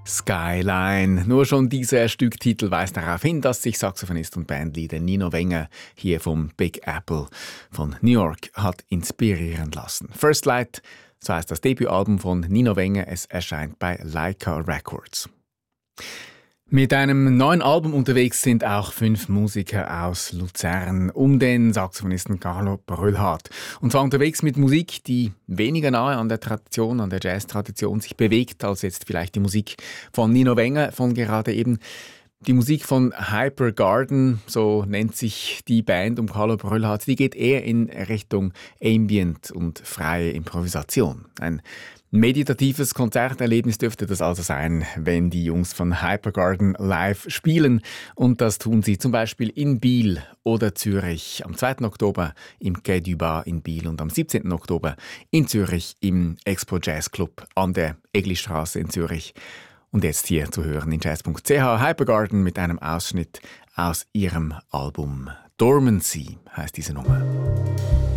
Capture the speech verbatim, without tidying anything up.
Skyline. Nur schon dieser Stücktitel weist darauf hin, dass sich Saxophonist und Bandleader Nino Wenger hier vom Big Apple von New York hat inspirieren lassen. First Light, so heißt das Debütalbum von Nino Wenger. Es erscheint bei Leica Records. Mit einem neuen Album unterwegs sind auch fünf Musiker aus Luzern um den Saxophonisten Carlo Bröllhardt. Und zwar unterwegs mit Musik, die weniger nahe an der Tradition, an der Jazz-Tradition sich bewegt, als jetzt vielleicht die Musik von Nino Wenger, von gerade eben. Die Musik von Hyper Garden, so nennt sich die Band um Carlo Bröllhardt, die geht eher in Richtung Ambient und freie Improvisation. Ein meditatives Konzerterlebnis dürfte das also sein, wenn die Jungs von Hyper Garden live spielen. Und das tun sie zum Beispiel in Biel oder Zürich am zweiten Oktober im Quai du Bar in Biel und am siebzehnten Oktober in Zürich im Expo Jazz Club an der Eglistraße in Zürich. Und jetzt hier zu hören in jazz punkt c h Hyper Garden mit einem Ausschnitt aus ihrem Album Dormancy heißt diese Nummer.